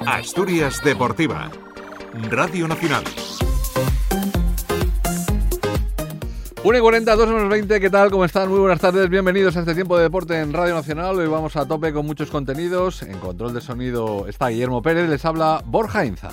Asturias Deportiva, Radio Nacional. 1:40, 2:20, ¿qué tal? ¿Cómo están? Muy buenas tardes, bienvenidos a este tiempo de deporte en Radio Nacional. Hoy vamos a tope con muchos contenidos. En control de sonido está Guillermo Pérez, les habla Borja Inza.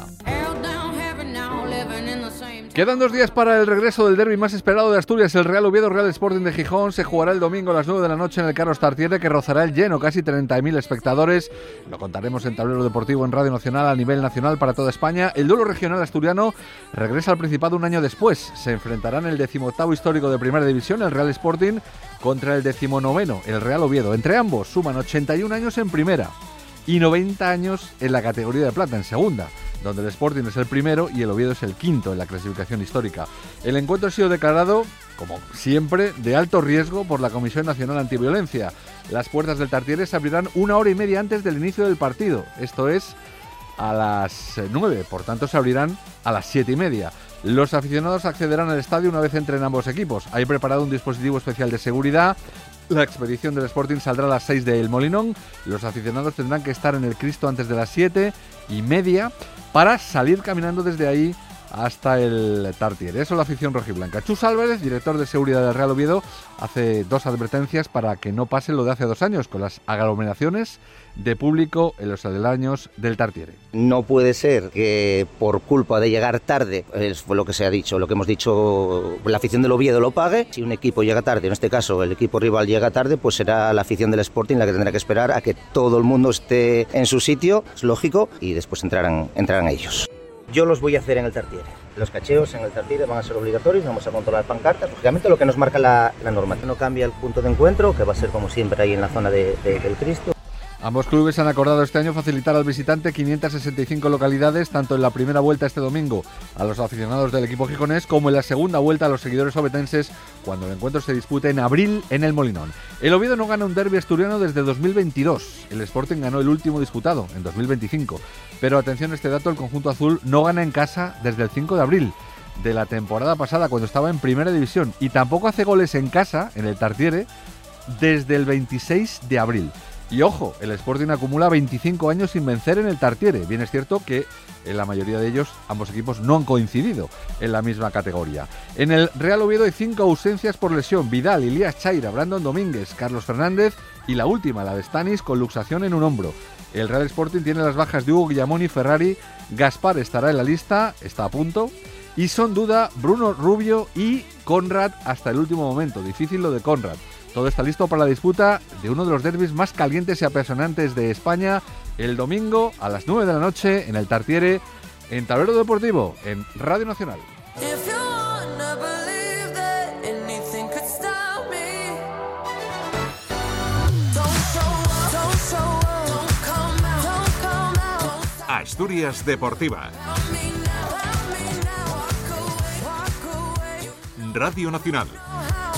Quedan 2 días para el regreso del derbi más esperado de Asturias, el Real Oviedo Real Sporting de Gijón. Se jugará el domingo a las 9 de la noche en el Carlos Tartiere, que rozará el lleno, casi 30.000 espectadores. Lo contaremos en Tablero Deportivo en Radio Nacional a nivel nacional para toda España. El duelo regional asturiano regresa al Principado un año después. Se enfrentarán el 18º histórico de Primera División, el Real Sporting, contra el 19º, el Real Oviedo. Entre ambos suman 81 años en Primera y 90 años en la categoría de plata, en Segunda, donde el Sporting es el primero y el Oviedo es el quinto en la clasificación histórica. El encuentro ha sido declarado, como siempre, de alto riesgo por la Comisión Nacional Antiviolencia. Las puertas del Tartiere se abrirán 1 hora y media antes del inicio del partido, esto es a las 9, por tanto se abrirán a las 7:30. Los aficionados accederán al estadio una vez entren ambos equipos. Hay preparado un dispositivo especial de seguridad. La expedición del Sporting saldrá a las 6 del Molinón. Los aficionados tendrán que estar en el Cristo antes de las 7:30 para salir caminando desde ahí hasta el Tartiere. Eso la afición rojiblanca. Chus Álvarez, director de seguridad del Real Oviedo, hace 2 advertencias para que no pase lo de hace 2 años con las aglomeraciones de público en los aledaños del Tartiere. No puede ser que por culpa de llegar tarde, fue lo que se ha dicho, lo que hemos dicho, la afición del Oviedo lo pague. Si un equipo llega tarde, en este caso el equipo rival llega tarde, pues será la afición del Sporting la que tendrá que esperar a que todo el mundo esté en su sitio, es lógico, y después entrarán ellos. Yo los voy a hacer en el Tartiere. Los cacheos en el Tartiere van a ser obligatorios, vamos a controlar pancartas, lógicamente lo que nos marca la norma. No cambia el punto de encuentro, que va a ser como siempre ahí en la zona del Cristo. Ambos clubes han acordado este año facilitar al visitante 565 localidades, tanto en la primera vuelta este domingo a los aficionados del equipo gijonés, como en la segunda vuelta a los seguidores ovetenses, cuando el encuentro se dispute en abril en el Molinón. El Oviedo no gana un derbi asturiano desde 2022. El Sporting ganó el último disputado, en 2025. Pero atención a este dato, el conjunto azul no gana en casa desde el 5 de abril de la temporada pasada, cuando estaba en Primera División, y tampoco hace goles en casa, en el Tartiere, desde el 26 de abril. Y ojo, el Sporting acumula 25 años sin vencer en el Tartiere. Bien es cierto que en la mayoría de ellos ambos equipos no han coincidido en la misma categoría. En el Real Oviedo hay 5 ausencias por lesión: Vidal, Ilías Chaira, Brandon Domínguez, Carlos Fernández y la última, la de Stanis, con luxación en un hombro. El Real Sporting tiene las bajas de Hugo Guillamón y Ferrari. Gaspar estará en la lista, está a punto. Y son duda Bruno Rubio y Conrad hasta el último momento. Difícil lo de Conrad. Todo está listo para la disputa de uno de los derbis más calientes y apasionantes de España, el domingo a las 9 de la noche en el Tartiere, en Tablero Deportivo, en Radio Nacional. Asturias Deportiva, Radio Nacional.